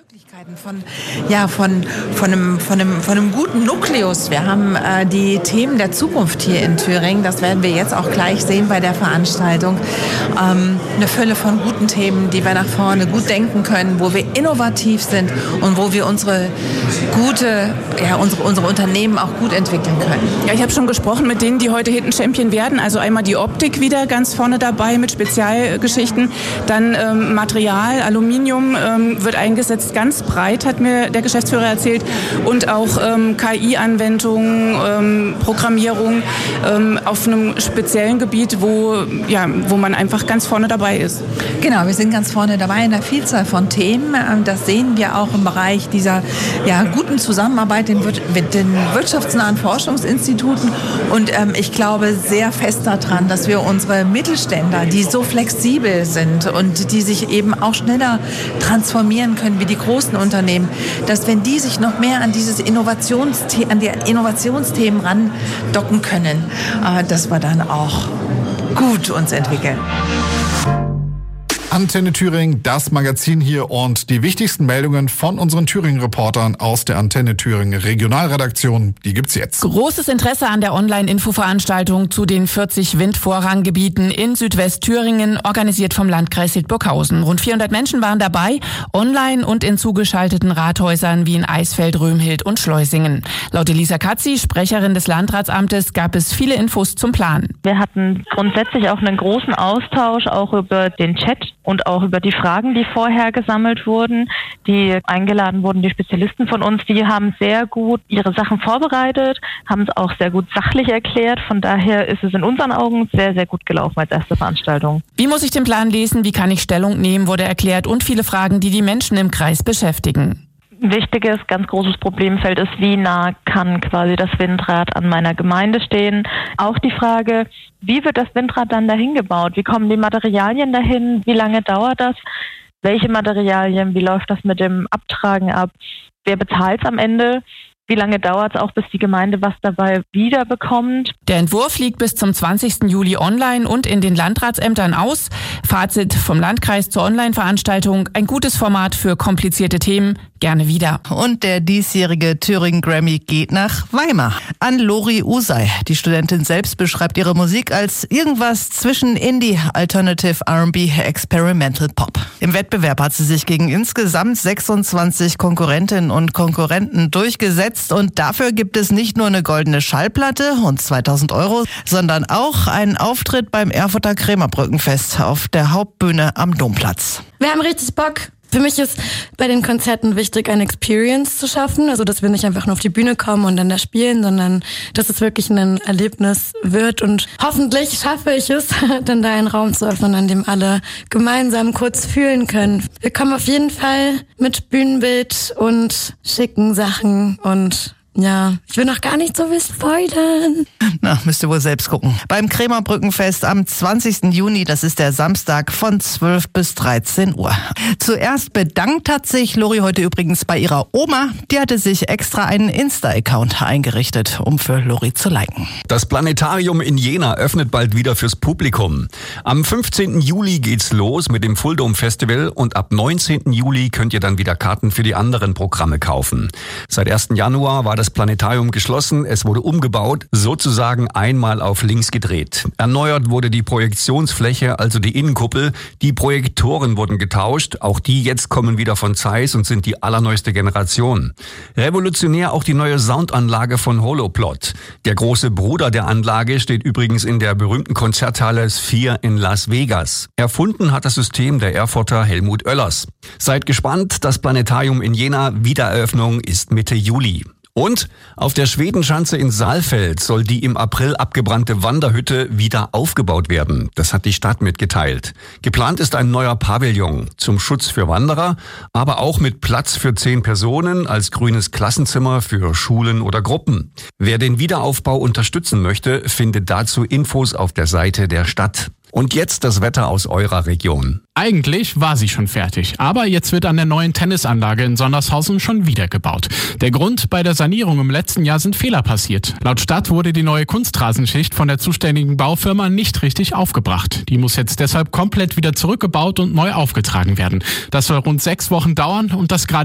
Von einem guten Nukleus. Wir haben die Themen der Zukunft hier in Thüringen. Das werden wir jetzt auch gleich sehen bei der Veranstaltung. Eine Fülle von guten Themen, die wir nach vorne gut denken können, wo wir innovativ sind und wo wir unsere Unternehmen auch gut entwickeln können. Ja, ich habe schon gesprochen mit denen, die heute Hidden Champion werden. Also einmal die Optik wieder ganz vorne dabei mit Spezialgeschichten. Dann Material, Aluminium wird eingesetzt, ganz breit, hat mir der Geschäftsführer erzählt. Und auch KI-Anwendungen, Programmierung auf einem speziellen Gebiet, wo man einfach ganz vorne dabei ist. Genau, wir sind ganz vorne dabei in einer Vielzahl von Themen. Das sehen wir auch im Bereich dieser guten Zusammenarbeit mit den wirtschaftsnahen Forschungsinstituten. Und ich glaube sehr fest daran, dass wir unsere Mittelständler, die so flexibel sind und die sich eben auch schneller transformieren können wie die großen Unternehmen, dass wenn die sich noch mehr an die Innovationsthemen randocken können, dass wir dann auch gut uns entwickeln. Antenne Thüringen, das Magazin hier und die wichtigsten Meldungen von unseren Thüringen-Reportern aus der Antenne Thüringen Regionalredaktion, die gibt's jetzt. Großes Interesse an der Online-Infoveranstaltung zu den 40 Windvorranggebieten in Südwestthüringen, organisiert vom Landkreis Hildburghausen. Rund 400 Menschen waren dabei, online und in zugeschalteten Rathäusern wie in Eisfeld, Römhild und Schleusingen. Laut Elisa Katzi, Sprecherin des Landratsamtes, gab es viele Infos zum Plan. Wir hatten grundsätzlich auch einen großen Austausch, auch über den Chat und auch über die Fragen, die vorher gesammelt wurden, die eingeladen wurden, die Spezialisten von uns, die haben sehr gut ihre Sachen vorbereitet, haben es auch sehr gut sachlich erklärt. Von daher ist es in unseren Augen sehr, sehr gut gelaufen als erste Veranstaltung. Wie muss ich den Plan lesen? Wie kann ich Stellung nehmen? Wurde erklärt und viele Fragen, die die Menschen im Kreis beschäftigen. Ein wichtiges, ganz großes Problemfeld ist, wie nah kann quasi das Windrad an meiner Gemeinde stehen. Auch die Frage, wie wird das Windrad dann dahin gebaut? Wie kommen die Materialien dahin? Wie lange dauert das? Welche Materialien? Wie läuft das mit dem Abtragen ab? Wer bezahlt es am Ende? Wie lange dauert es auch, bis die Gemeinde was dabei wiederbekommt? Der Entwurf liegt bis zum 20. Juli online und in den Landratsämtern aus. Fazit vom Landkreis zur Online-Veranstaltung: ein gutes Format für komplizierte Themen, gerne wieder. Und der diesjährige Thüringen Grammy geht nach Weimar. An Lori Usay. Die Studentin selbst beschreibt ihre Musik als irgendwas zwischen Indie, Alternative, R&B, Experimental Pop. Im Wettbewerb hat sie sich gegen insgesamt 26 Konkurrentinnen und Konkurrenten durchgesetzt. Und dafür gibt es nicht nur eine goldene Schallplatte und 2.000 €, sondern auch einen Auftritt beim Erfurter Krämerbrückenfest auf der Hauptbühne am Domplatz. Wir haben richtig Bock. Für mich ist bei den Konzerten wichtig, eine Experience zu schaffen. Also, dass wir nicht einfach nur auf die Bühne kommen und dann da spielen, sondern dass es wirklich ein Erlebnis wird. Und hoffentlich schaffe ich es, dann da einen Raum zu öffnen, an dem alle gemeinsam kurz fühlen können. Wir kommen auf jeden Fall mit Bühnenbild und schicken Sachen und ja, ich will noch gar nicht so viel spoilern. Na, müsst ihr wohl selbst gucken. Beim Krämerbrückenfest am 20. Juni, das ist der Samstag, von 12 bis 13 Uhr. Zuerst bedankt hat sich Lori heute übrigens bei ihrer Oma. Die hatte sich extra einen Insta-Account eingerichtet, um für Lori zu liken. Das Planetarium in Jena öffnet bald wieder fürs Publikum. Am 15. Juli geht's los mit dem Full Dome Festival und ab 19. Juli könnt ihr dann wieder Karten für die anderen Programme kaufen. Seit 1. Januar war das Planetarium geschlossen, es wurde umgebaut, sozusagen einmal auf links gedreht. Erneuert wurde die Projektionsfläche, also die Innenkuppel. Die Projektoren wurden getauscht, auch die jetzt kommen wieder von Zeiss und sind die allerneueste Generation. Revolutionär auch die neue Soundanlage von Holoplot. Der große Bruder der Anlage steht übrigens in der berühmten Konzerthalle Sphere in Las Vegas. Erfunden hat das System der Erfurter Helmut Oellers. Seid gespannt, das Planetarium in Jena, Wiedereröffnung ist Mitte Juli. Und auf der Schwedenschanze in Saalfeld soll die im April abgebrannte Wanderhütte wieder aufgebaut werden. Das hat die Stadt mitgeteilt. Geplant ist ein neuer Pavillon zum Schutz für Wanderer, aber auch mit Platz für 10 Personen als grünes Klassenzimmer für Schulen oder Gruppen. Wer den Wiederaufbau unterstützen möchte, findet dazu Infos auf der Seite der Stadt. Und jetzt das Wetter aus eurer Region. Eigentlich war sie schon fertig, aber jetzt wird an der neuen Tennisanlage in Sondershausen schon wieder gebaut. Der Grund: bei der Sanierung im letzten Jahr sind Fehler passiert. Laut Stadt wurde die neue Kunstrasenschicht von der zuständigen Baufirma nicht richtig aufgebracht. Die muss jetzt deshalb komplett wieder zurückgebaut und neu aufgetragen werden. Das soll rund 6 Wochen dauern und das gerade